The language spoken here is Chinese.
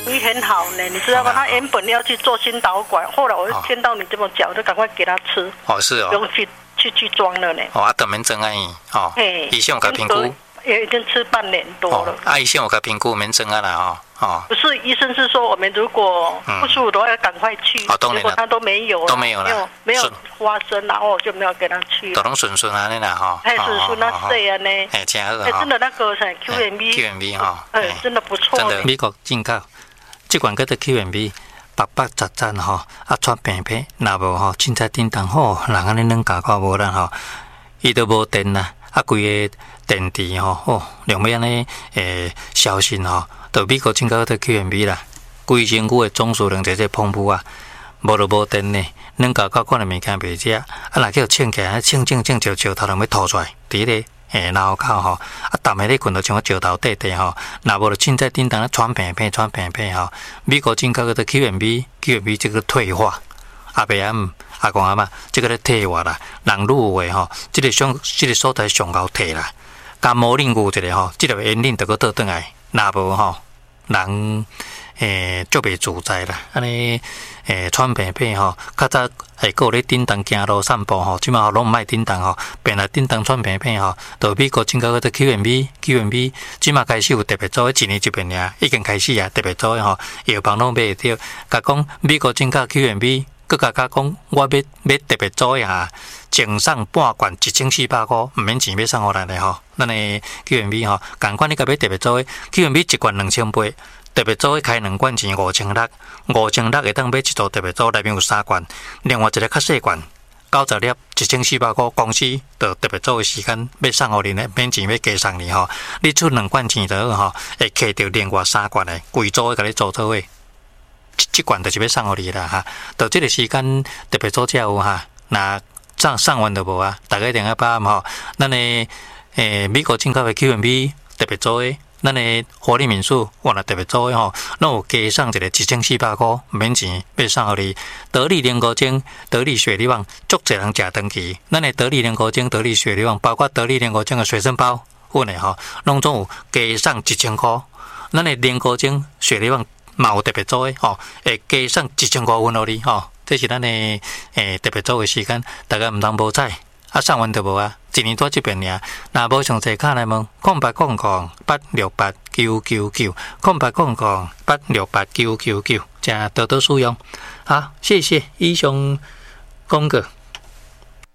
医很好呢，你知道吗？他原本要去做心导管，后来我就听到你这么讲，我就赶快给他吃。 哦，是哦， 不用去装了呢。 哦，等免针安伊，哦，医生有甲评估， 也已经吃半年多了。 医生有甲评估免针啊啦，哦。 不是，医生是说我们如果不舒服的话要赶快去，结果他都没有了， 都没有了， 没有发生，然后我就没有给他去。 都拢顺顺安尼啦，哈。 顺那这样呢？ 真好真的那个是 QMB 哈， 真的不错。 真的，美国进口，这款叫做 QMB。白白杂杂吼，喘平平，若无吼，凊彩叮当吼，人安尼软脚脚无咱吼，伊都无电啦，规个电池吼，两要安尼消失吼，到美国进口的 QMB 啦，规身躯的总数量在这澎湖啊，无就无电呢，软脚脚看的物件袂食，若叫称起来，称就石头人要吐出来，伫咧。脑壳吼，逐暝咧困到像石头底底吼，若无就凊彩叮当喘平平吼。美国进口个QMB 这个退化，阿伯阿公阿嬷，这个咧退化啦，人愈有诶吼，这个所在上高退啦，甲模棱有一个吼，这个烟瘾就个倒转来，若无吼，人足袂自在啦，安尼喘平平吼，较早个咧叮当行路散步吼，即马拢毋爱叮当吼，变来叮当喘平平吼，到美国进口个QMB，即马开始有特别做，1年1遍尔，已经开始啊，特别做吼，药房拢买得到，甲讲美国进口 QMB， 佮甲讲我要特别做啊，净送半罐1400块，毋免钱要送互咱的吼，咱的 QMB 吼，共款你甲要特别做 QMB 一罐2800。特别组开2罐钱5600会当买一组特别组，内面有3罐，另外一个较细罐90粒1400块，公司就特别组的时间要送互你呢，免钱要加送你吼，你出2罐钱就好吼，会摕到另外3罐的贵组的甲你做做伙，这罐就是要送互你啦哈，到这个时间特别组才有哈，那送完就无啊，大家一定要把握吼，咱的美国进口的 QMB 特别组的。咱的华丽民宿，我若特别做吼，咱有加送一个1400块，免钱要送互你。得力莲菇精、得力雪梨网，足侪人食长期。咱的得力莲菇精、得力雪梨网，包括得力莲菇精的随身包，阮的吼，拢总有加送1000块。咱的莲菇精、雪梨网嘛有特别做的吼，会加送1000块阮互你吼。这是咱的特别做的时间，大家毋通无彩。送完就无啊，1年多1遍尔。若无详细卡来问0800868999，0800868999，请多多使用。好，谢谢医生公哥。